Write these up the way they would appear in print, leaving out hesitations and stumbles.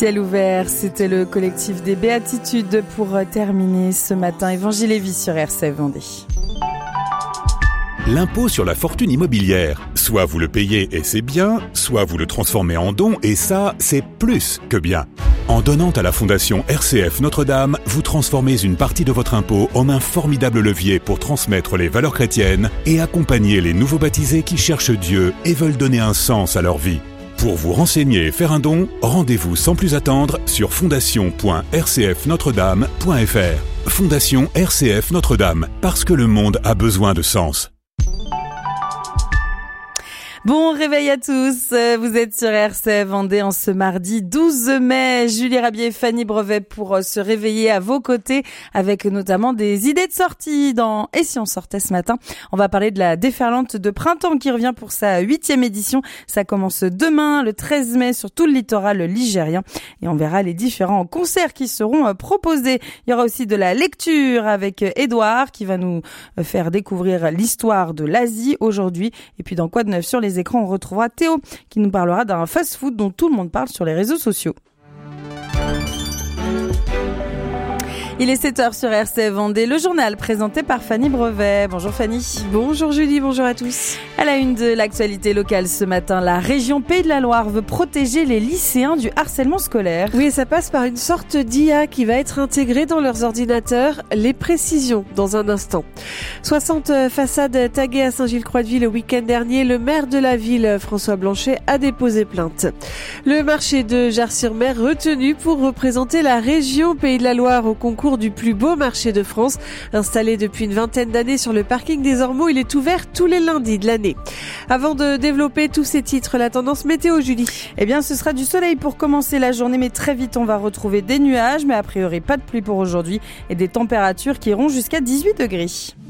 Ciel ouvert, c'était le collectif des Béatitudes pour terminer ce matin. Évangile et vie sur RCF Vendée. L'impôt sur la fortune immobilière. Soit vous le payez et c'est bien, soit vous le transformez en don et ça, c'est plus que bien. En donnant à la Fondation RCF Notre-Dame, vous transformez une partie de votre impôt en un formidable levier pour transmettre les valeurs chrétiennes et accompagner les nouveaux baptisés qui cherchent Dieu et veulent donner un sens à leur vie. Pour vous renseigner et faire un don, rendez-vous sans plus attendre sur fondation.rcfnotredame.fr. Fondation RCF Notre-Dame, parce que le monde a besoin de sens. Bon réveil à tous, vous êtes sur RCF Vendée en ce mardi 12 mai. Julie Rabier et Fanny Brevet pour se réveiller à vos côtés avec notamment des idées de sortie dans Et si on sortait ce matin. On va parler de la déferlante de printemps qui revient pour sa 8e édition. Ça commence demain, le 13 mai, sur tout le littoral ligérien et on verra les différents concerts qui seront proposés. Il y aura aussi de la lecture avec Édouard qui va nous faire découvrir l'histoire de l'Asie aujourd'hui. Et puis dans Quoi de neuf sur les écrans, on retrouvera Théo qui nous parlera d'un fast-food dont tout le monde parle sur les réseaux sociaux. Il est 7h sur RCF Vendée, le journal présenté par Fanny Brevet. Bonjour Fanny. Bonjour Julie, bonjour à tous. À la une de l'actualité locale ce matin, la région Pays de la Loire veut protéger les lycéens du harcèlement scolaire. Oui, et ça passe par une sorte d'IA qui va être intégrée dans leurs ordinateurs. Les précisions dans un instant. 60 façades taguées à Saint-Gilles-Croix-de-Vie le week-end dernier. Le maire de la ville, François Blanchet, a déposé plainte. Le marché de Jars-sur-Mer retenu pour représenter la région Pays de la Loire au concours du plus beau marché de France. Installé depuis une vingtaine d'années sur le parking des Ormeaux, il est ouvert tous les lundis de l'année. Avant de développer tous ces titres, la tendance météo, Julie. Eh bien, ce sera du soleil pour commencer la journée, mais très vite, on va retrouver des nuages, mais a priori, pas de pluie pour aujourd'hui et des températures qui iront jusqu'à 18 degrés.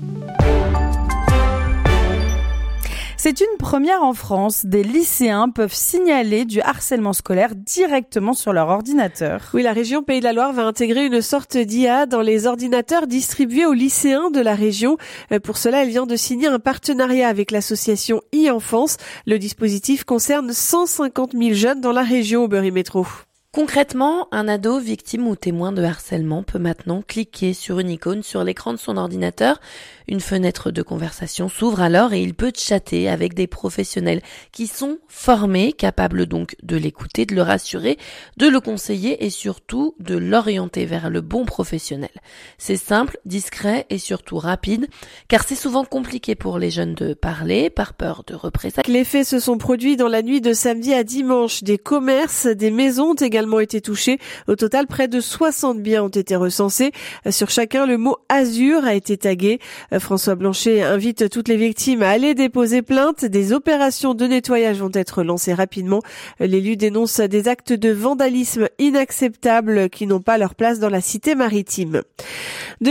C'est une première en France. Des lycéens peuvent signaler du harcèlement scolaire directement sur leur ordinateur. Oui, la région Pays de la Loire va intégrer une sorte d'IA dans les ordinateurs distribués aux lycéens de la région. Pour cela, elle vient de signer un partenariat avec l'association e-Enfance. Le dispositif concerne 150 000 jeunes dans la région Aubeury-Métro. Concrètement, un ado victime ou témoin de harcèlement peut maintenant cliquer sur une icône sur l'écran de son ordinateur. Une fenêtre de conversation s'ouvre alors et il peut chatter avec des professionnels qui sont formés, capables donc de l'écouter, de le rassurer, de le conseiller et surtout de l'orienter vers le bon professionnel. C'est simple, discret et surtout rapide, car c'est souvent compliqué pour les jeunes de parler par peur de représailles. Les faits se sont produits dans la nuit de samedi à dimanche. Des commerces, des maisons ont également été touchés. Au total, près de 60 biens ont été recensés. Sur chacun, le mot Azur a été tagué. François Blanchet invite toutes les victimes à aller déposer plainte. Des opérations de nettoyage vont être lancées rapidement. L'élu dénonce des actes de vandalisme inacceptables qui n'ont pas leur place dans la cité maritime.